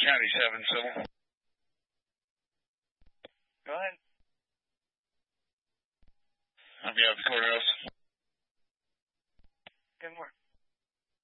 County 7 Civil. Go ahead. I'll be at the courthouse.